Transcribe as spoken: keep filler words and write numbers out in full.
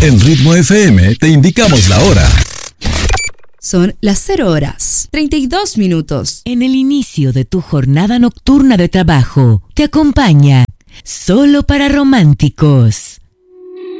En Ritmo F M te indicamos la hora. Son las cero horas, treinta y dos minutos. En el inicio de tu jornada nocturna de trabajo, te acompaña Solo para Románticos.